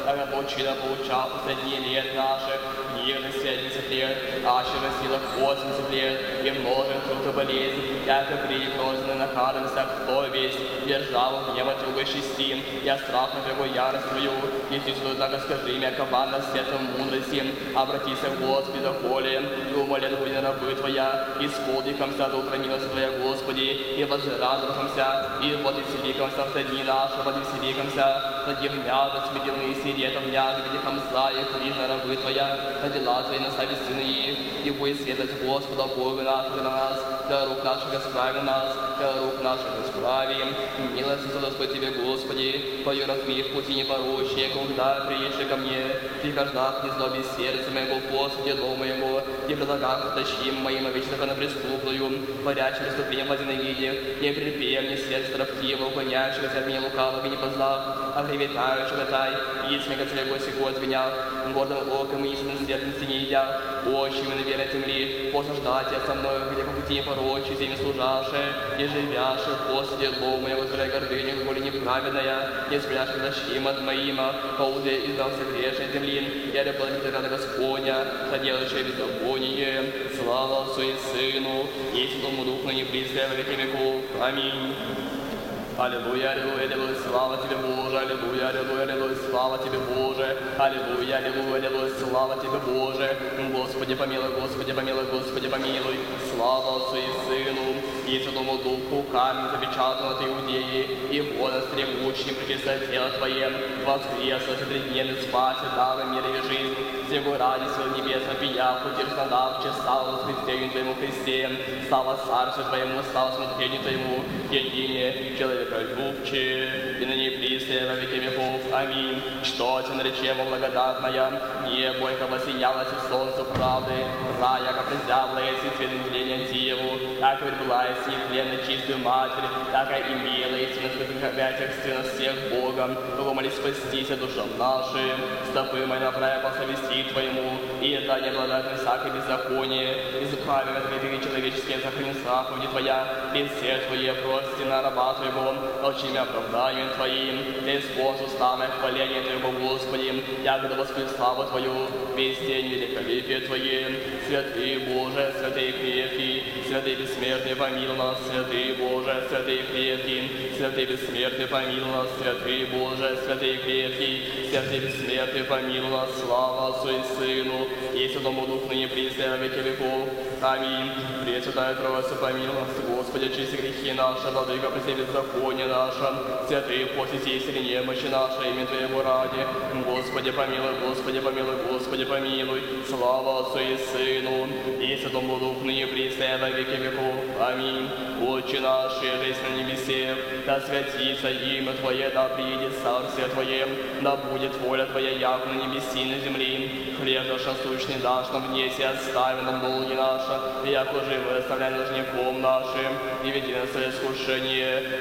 Получина получал последние лет наших, мирных 70 лет, аще на силах 80 лет, и множен труд и болезнь, яко приди грозный накарымся, кто весь, державу гнева трубы шести, я страх на его ярость твою, и ты однако скажи мне, коварно светом мудрости, обратися к Господу холе, и умолен будет рабы твоя, и с подвигомся до утра милости твоя, Господи, и возрадовавшимся, и вот и вселикомся в дни наши, вот и вселикомся, ради вмята смиренные сиретом вмята, где хамза и хрижна рабы твоя, на дела твои на совестные, и будет светлость Господа Бога нашего на нас, для рук наших исправи нас, для рук наших исправи, милость и Господь тебе, Господи, твою размих пути непорочнее, когда приедешь ко мне, ты каждак не злоби сердце моего, Господи, дом моего, и предлагах утащим моим вечно на преступную, творящим преступление в возненавидях, не припей мне сердце троптиво, уклоняющегося от меня лукавого и не познав, а приветающего тай, и смеха целего сего от меня, гордым оком и истинным светом не едя, очами на вере земли, посаждать я со мной, где по пути непорочи, земли служавшие, и живяши, Господи, дом моего, твоя гордыня, коли неправедная, не спряшь защим от моима, поуде издался грешной земли, я люблю рада Господня, соделающая беззаконие, слава Отцу и Сыну, и Святому Духу, не близкое во веки веков. Аминь. Аллилуйя, аллилуйя, аллилуйя, слава тебе, Боже, аллилуйя, аллилуйя, аллилуйя, слава тебе, Боже, аллилуйя, аллилуйя, аллилуйя, слава тебе, Боже, Господи помилуй, Господи помилуй, Господи помилуй, слава Отцу и Сыну, и Святому Духу, камень запечатан от Иудеи, и вода стребущим причистое тело Твое, воскресло среди спаси, дары мира и жизнь, всего ради сил небесных пия, утешно давче, слава Христе, Твоему Христе, слава Царству Твоему, слава смотрению Твоему, едине человеколюбче, и на ней присне во веки веков. Аминь. Что те наречемо благодатная, не бойко воссиялась и солнце правды, рая, как призявла, если цвет изления Деву, как была и нетленной чистую Матерь, так и имела истинно святых объятиях Сына всех Богом, кого молись спастися душам нашим, стопы мои направя по совести Твоему, и да не благодатной всякой беззаконие, избави от грехи человеческие, сохрани заповеди Твоя, лице Твое прости на раба Твоего, научи меня оправданием Твоим, Ты способ устами хваления Твоего, Господи, ягода воспри славу Твою, весь день великолепие Твое, святый Боже, святый крепкий, святый бессмертный, помилуй нас, святый Боже, святый крепкий, святый бессмертный, помилуй нас, святый Боже, святый крепкий, святый бессмертный, помилуй нас, слава Отцу и Сыну, и Святому Духу, ныне присно во веки веков. Аминь. Пресвятая Троица, помилуй нас, Господи, очисти грехи наши, владыка, прости беззаконие наше, святые посети и немощи наши, имя Твоего ради. Господи, помилуй, Господи, помилуй, Господи, помилуй, слава Отцу и Сыну, и Святому Духу, ныне присно во веки веков. Аминь. Отче наш, есть на небесе, да святится имя Твое, да приедет царствие Твое, да будет воля Твоя, як на небеси и на земле. Хлеб наш насущный дашь нам днесь, и отстави нам долги наши, и яко живы оставляй должником нашим, и веди нас в искушение,